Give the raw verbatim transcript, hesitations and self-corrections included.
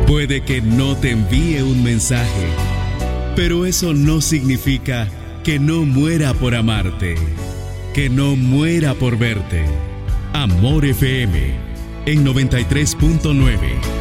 Puede que no te envíe un mensaje, pero eso no significa que no muera por amarte, que no muera por verte. Amor F M en noventa y tres punto nueve.